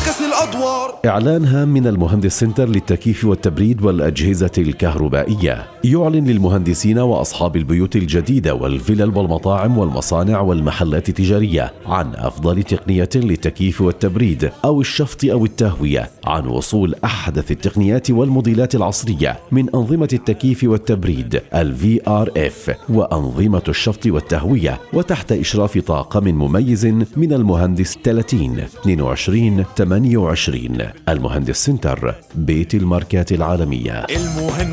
عكس الأدوار. إعلان هام من المهندس سنتر للتكييف والتبريد والأجهزة الكهربائية، يعلن للمهندسين وأصحاب البيوت الجديدة والفلل والمطاعم والمصانع والمحلات التجارية عن أفضل تقنية للتكييف والتبريد أو الشفط أو التهوية، عن وصول أحدث التقنيات والموديلات العصرية من أنظمة التكييف والتبريد الVRF وأنظمة الشفط والتهوية، وتحت إشراف طاقم مميز من المهندس 30 22 28. المهندس سنتر، بيت الماركات العالمية.